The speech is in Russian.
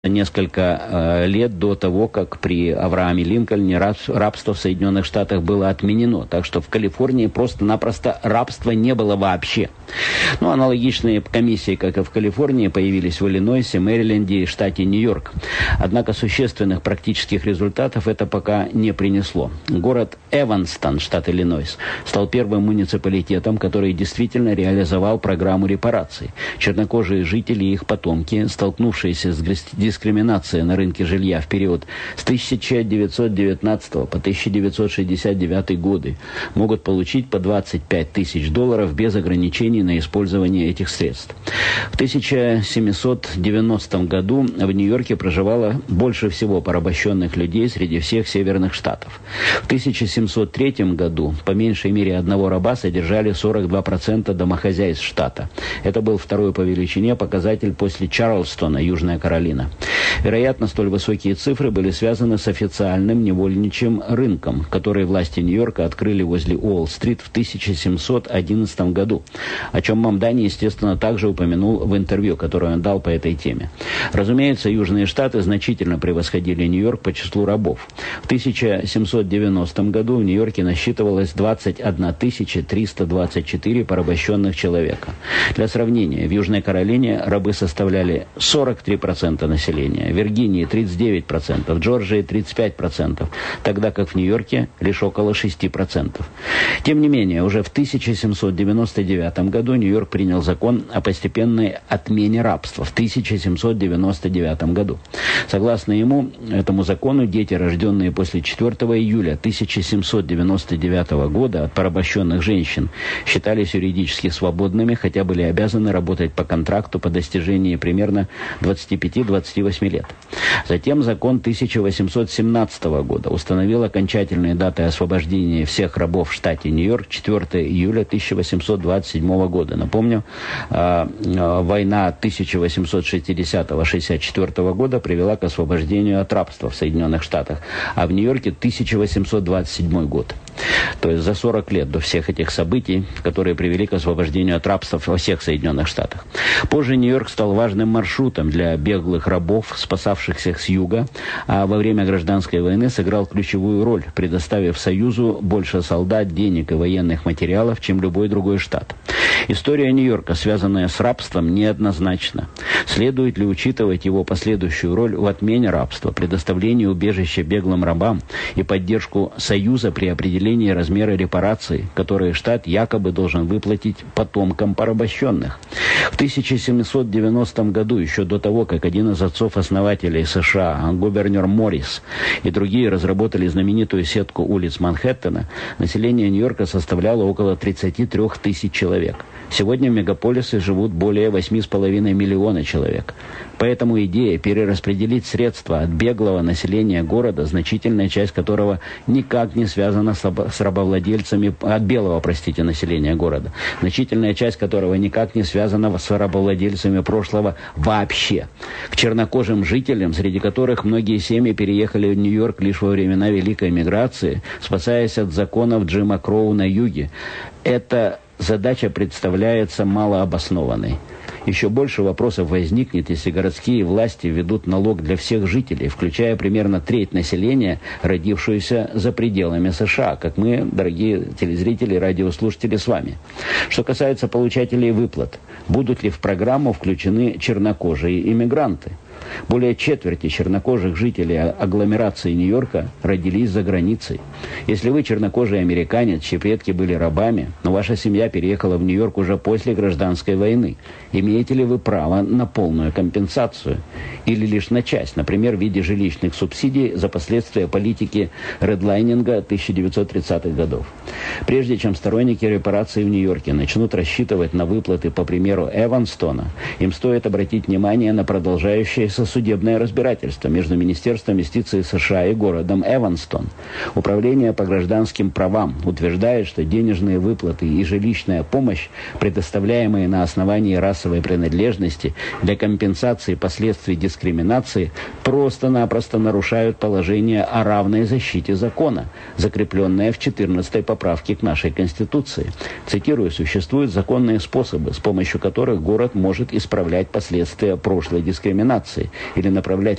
несколько лет до того, как при Аврааме Линкольне рабство в Соединенных Штатах было отменено. Так что в Калифорнии просто-напросто рабства не было вообще. Аналогичные комиссии, как и в Калифорнии, появились в Иллинойсе, Мэриленде и штате Нью-Йорк. Однако существенных практических результатов это пока не принесло. Город Эванстон, штат Иллинойс, стал первым муниципалитетом, который действительно реализовал программу репараций. Чернокожие жители и их потомки, столкнувшиеся с дискриминацией на рынке жилья в период с 1919 по 1969 годы, могут получить по $25 тысяч без ограничений на использование этих средств. В 1790 году в Нью-Йорке проживало больше всего порабощенных людей среди всех северных штатов. В 1703 году по меньшей мере одного раба содержали 42% домохозяйств штата. Это был второй по величине показатель после Чарльстона, Южная Каролина. Вероятно, столь высокие цифры были связаны с официальным невольничьим рынком, который власти Нью-Йорка открыли возле Уолл-стрит в 1711 году, о чем Мамдани, естественно, также упомянул в интервью, которое он дал по этой теме. Разумеется, Южные Штаты значительно превосходили Нью-Йорк по числу рабов. В 1790 году в Нью-Йорке насчитывалось 21 324 порабощенных человека. Для сравнения, в Южной Каролине рабы составляли 43% населения, в Виргинии 39%, в Джорджии 35%, тогда как в Нью-Йорке лишь около 6%. Тем не менее, уже в 1799 году Нью-Йорк принял закон о постепенной отмене рабства в 1799 году. Согласно этому закону, дети, рожденные после 4 июля 1799 года от порабощенных женщин, считались юридически свободными, хотя были обязаны работать по контракту по достижении примерно 25-28 лет. Затем закон 1817 года установил окончательные даты освобождения всех рабов в штате Нью-Йорк 4 июля 1827 года. Напомню, война 1860-64 года привела к освобождению от рабства в Соединенных Штатах, а в Нью-Йорке 1827 год. То есть за 40 лет до всех этих событий, которые привели к освобождению от рабства во всех Соединенных Штатах. Позже Нью-Йорк стал важным маршрутом для беглых рабов, спасавшихся с юга, а во время гражданской войны сыграл ключевую роль, предоставив Союзу больше солдат, денег и военных материалов, чем любой другой штат. История Нью-Йорка, связанная с рабством, неоднозначна. Следует ли учитывать его последующую роль в отмене рабства, предоставлении убежища беглым рабам и поддержку Союза при определении размера репараций, которые штат якобы должен выплатить потомкам порабощенных? В 1790 году, еще до того, как один из отцов-основателей США, губернатор Моррис и другие разработали знаменитую сетку улиц Манхэттена, население Нью-Йорка составляло около 33 тысяч человек. Сегодня в мегаполисе живут более 8,5 миллиона человек. Поэтому идея перераспределить средства от беглого населения города, значительная часть которого никак не связана с рабовладельцами, от белого, населения города, значительная часть которого никак не связана с рабовладельцами прошлого вообще, к чернокожим жителям, среди которых многие семьи переехали в Нью-Йорк лишь во времена Великой миграции, спасаясь от законов Джима Кроу на юге. Эта задача представляется малообоснованной. Еще больше вопросов возникнет, если городские власти введут налог для всех жителей, включая примерно треть населения, родившуюся за пределами США, как мы, дорогие телезрители и радиослушатели, с вами. Что касается получателей выплат, будут ли в программу включены чернокожие иммигранты? Более четверти чернокожих жителей агломерации Нью-Йорка родились за границей. Если вы чернокожий американец, чьи предки были рабами, но ваша семья переехала в Нью-Йорк уже после гражданской войны, имеете ли вы право на полную компенсацию? Или лишь на часть, например, в виде жилищных субсидий за последствия политики редлайнинга 1930-х годов? Прежде чем сторонники репараций в Нью-Йорке начнут рассчитывать на выплаты по примеру Эванстона, им стоит обратить внимание на продолжающееся судебное разбирательство между Министерством юстиции США и городом Эванстон. Управление по гражданским правам утверждает, что денежные выплаты и жилищная помощь, предоставляемые на основании расовой принадлежности для компенсации последствий дискриминации, просто-напросто нарушают положение о равной защите закона, закрепленное в 14-й поправке к нашей Конституции. Цитирую: «Существуют законные способы, с помощью которых город может исправлять последствия прошлой дискриминации или направлять